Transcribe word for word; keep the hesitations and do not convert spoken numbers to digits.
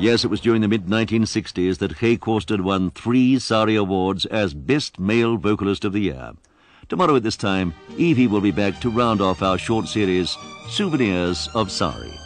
Yes, it was during the mid nineteen sixties that Hay Corstad won three SARI awards as Best Male Vocalist of the Year. Tomorrow at this time, Evie will be back to round off our short series, Souvenirs of SARI.